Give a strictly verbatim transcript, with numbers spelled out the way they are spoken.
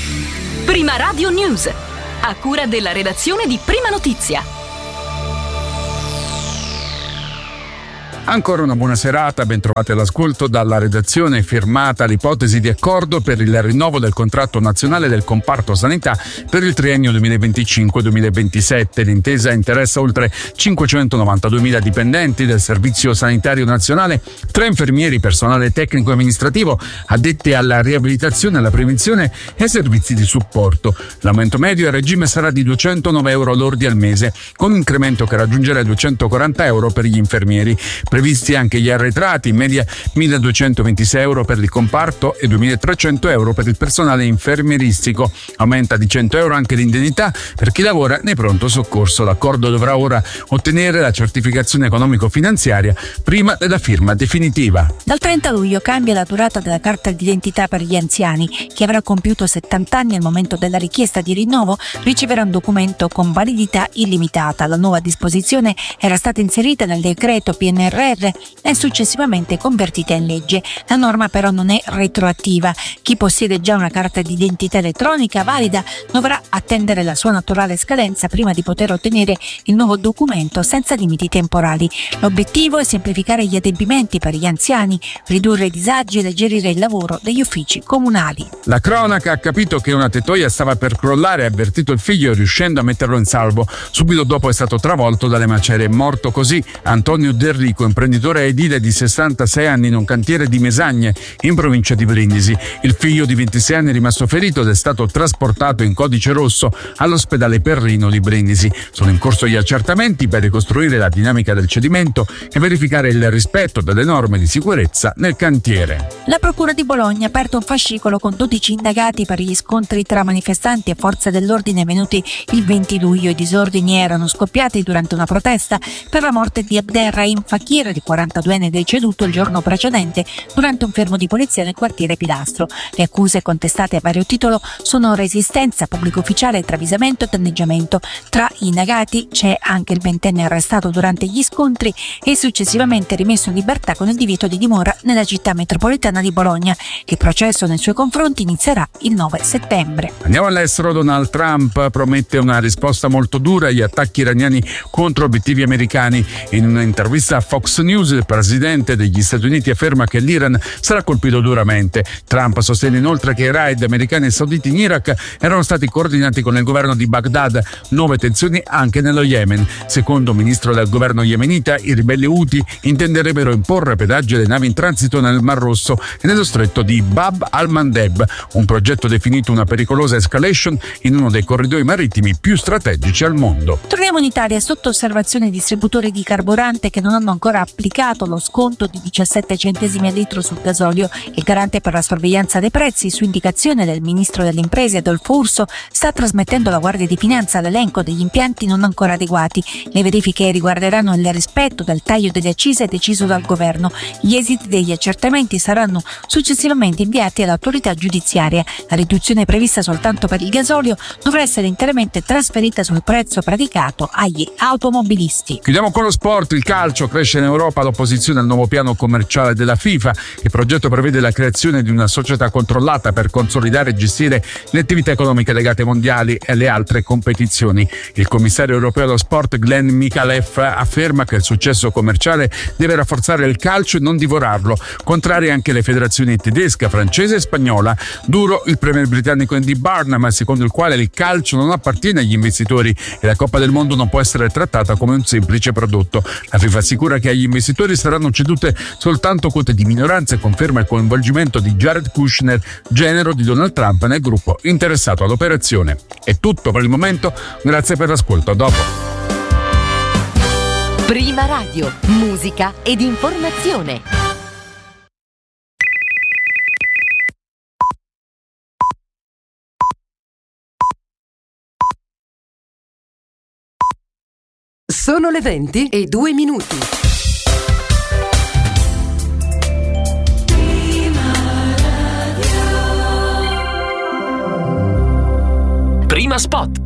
Prima Radio News, a cura della redazione di Prima Notizia. Ancora una buona serata, ben trovati all'ascolto. Dalla redazione firmata l'ipotesi di accordo per il rinnovo del contratto nazionale del comparto sanità per il triennio duemilaventicinque duemilaventisette. L'intesa interessa oltre cinquecentonovantaduemila dipendenti del Servizio Sanitario Nazionale, tre infermieri, personale tecnico e amministrativo, addetti alla riabilitazione, alla prevenzione e ai servizi di supporto. L'aumento medio a regime sarà di duecentonove euro lordi al mese, con un incremento che raggiungerà i duecentoquaranta euro per gli infermieri. Previsti anche gli arretrati, in media milleduecentoventisei euro per il comparto e duemilatrecento euro per il personale infermieristico. Aumenta di cento euro anche l'indennità per chi lavora nei pronto soccorso. L'accordo dovrà ora ottenere la certificazione economico-finanziaria prima della firma definitiva. Dal trenta luglio cambia la durata della carta d'identità per gli anziani. Chi avrà compiuto settanta anni al momento della richiesta di rinnovo riceverà un documento con validità illimitata. La nuova disposizione era stata inserita nel decreto P N R R e successivamente convertita in legge. La norma però non è retroattiva. Chi possiede già una carta d'identità elettronica valida dovrà attendere la sua naturale scadenza prima di poter ottenere il nuovo documento senza limiti temporali. L'obiettivo è semplificare gli adempimenti per gli anziani, ridurre i disagi e alleggerire il lavoro degli uffici comunali. La cronaca ha capito che una tettoia stava per crollare e ha avvertito il figlio, riuscendo a metterlo in salvo. Subito dopo è stato travolto dalle macerie. Morto così Antonio Del Rico, imprenditore edile di sessantasei anni in un cantiere di Mesagne, in provincia di Brindisi. Il figlio di ventisei anni è rimasto ferito ed è stato trasportato in codice rosso all'ospedale Perrino di Brindisi. Sono in corso gli accertamenti per ricostruire la dinamica del cedimento e verificare il rispetto delle norme di sicurezza nel cantiere. La Procura di Bologna ha aperto un fascicolo con dodici indagati per gli scontri tra manifestanti e forze dell'ordine venuti il venti luglio. I disordini erano scoppiati durante una protesta per la morte di Abderrahim Fakir, di quarantadue anni, deceduto il giorno precedente durante un fermo di polizia nel quartiere Pilastro. Le accuse contestate a vario titolo sono resistenza, pubblico ufficiale, travisamento e danneggiamento. Tra gli indagati c'è anche il ventenne arrestato durante gli scontri e successivamente rimesso in libertà con il divieto di dimora nella città metropolitana di Bologna. Il processo nei suoi confronti inizierà il nove settembre. Andiamo all'estero. Donald Trump promette una risposta molto dura agli attacchi iraniani contro obiettivi americani. In un'intervista a Fox News, il presidente degli Stati Uniti afferma che l'Iran sarà colpito duramente. Trump sostiene inoltre che i raid americani e sauditi in Iraq erano stati coordinati con il governo di Baghdad. Nuove tensioni anche nello Yemen. Secondo il ministro del governo yemenita, i ribelli Houthi intenderebbero imporre pedaggi alle navi in transito nel Mar Rosso e nello stretto di Bab al-Mandeb, un progetto definito una pericolosa escalation in uno dei corridoi marittimi più strategici al mondo. Torniamo in Italia. Sotto osservazione i distributori di carburante che non hanno ancora applicato lo sconto di diciassette centesimi a litro sul gasolio. Il garante per la sorveglianza dei prezzi, su indicazione del ministro delle imprese Adolfo Urso, sta trasmettendo alla Guardia di Finanza l'elenco degli impianti non ancora adeguati. Le verifiche riguarderanno il rispetto del taglio delle accise deciso dal governo. Gli esiti degli accertamenti saranno successivamente inviati all'autorità giudiziaria. La riduzione prevista soltanto per il gasolio dovrà essere interamente trasferita sul prezzo praticato agli automobilisti. Chiudiamo con lo sport. Il calcio cresce in Europa l'opposizione al nuovo piano commerciale della FIFA. Il progetto prevede la creazione di una società controllata per consolidare e gestire le attività economiche legate ai mondiali e alle altre competizioni. Il commissario europeo allo sport Glenn Mikalev afferma che il successo commerciale deve rafforzare il calcio e non divorarlo, contrarie anche le federazioni tedesca, francese e spagnola. Duro il premier britannico Andy Burnham, secondo il quale il calcio non appartiene agli investitori e la Coppa del Mondo non può essere trattata come un semplice prodotto. La FIFA assicura che agli investitori saranno cedute soltanto quote di minoranza e conferma il coinvolgimento di Jared Kushner, genero di Donald Trump, nel gruppo interessato all'operazione. È tutto per il momento, grazie per l'ascolto, a dopo. Prima Radio, musica ed informazione. Sono le venti e due minuti. Prima Spot.